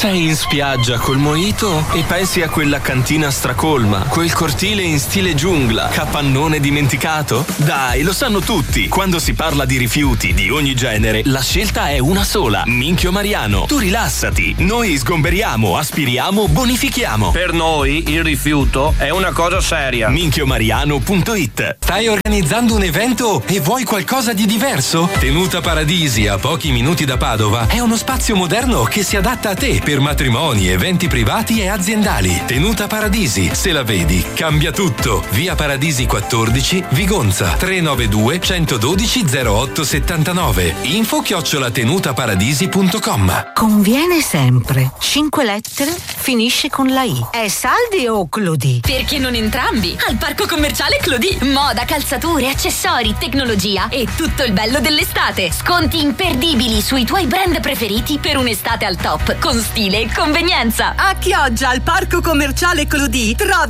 Sei in spiaggia col mojito e pensi a quella cantina stracolma, quel cortile in stile giungla, capannone dimenticato? Dai, lo sanno tutti. Quando si parla di rifiuti di ogni genere, la scelta è una sola. Minchio Mariano. Tu rilassati. Noi sgomberiamo, aspiriamo, bonifichiamo. Per noi il rifiuto è una cosa seria. minchiomariano.it. Stai organizzando un evento e vuoi qualcosa di diverso? Tenuta Paradisi, a pochi minuti da Padova, è uno spazio moderno che si adatta a te per matrimoni, eventi privati e aziendali. Tenuta Paradisi, se la vedi, cambia tutto. Via Paradisi 14, Vigonza, 392 112 0879. info@tenutaparadisi.com. Conviene sempre. 5 lettere, finisce con la I. È Saldi o Clodì? Perché non entrambi? Al Parco Commerciale Clodì. Moda, calzature, accessori, tecnologia e tutto il bello dell'estate. Sconti imperdibili sui tuoi brand preferiti per un'estate al top, con stile e convenienza. A Chioggia, al Parco Commerciale Clodì, trovi